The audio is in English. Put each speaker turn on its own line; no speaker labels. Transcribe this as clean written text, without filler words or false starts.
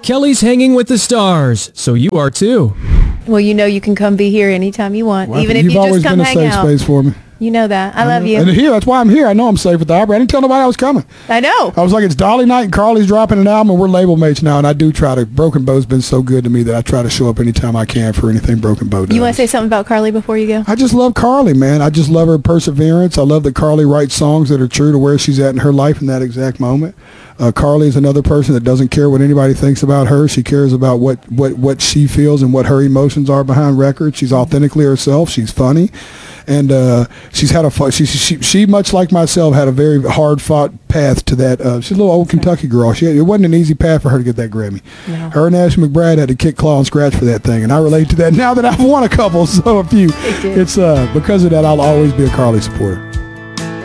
Kelly's hanging with the stars, so you are too.
Well, you can come be here anytime you want,
Well,
even if you
you've always
just come
been a
hang
safe
out.
space for me.
You know that. I love you.
And here, that's why I'm here. I know I'm safe with the Opry. I didn't tell nobody I was coming.
I know.
I was like, it's Dolly night and Carly's dropping an album and we're label mates now. And I do try to, Broken Bow's been so good to me that I try to show up anytime I can for anything Broken Bow does.
You want to say something about Carly before you go?
I just love Carly, man. I just love her perseverance. I love that Carly writes songs that are true to where she's at in her life in that exact moment. Carly is another person that doesn't care what anybody thinks about her. She cares about what she feels and what her emotions are behind records. She's authentically herself. She's funny. And she's had she much like myself had a very hard fought path to that. She's a little old Kentucky girl. It wasn't an easy path for her to get that Grammy.
No.
Her and Ashley McBride had to kick, claw, and scratch for that thing, and I relate to that now that I've won a couple. So it's because of that, I'll always be a Carly supporter.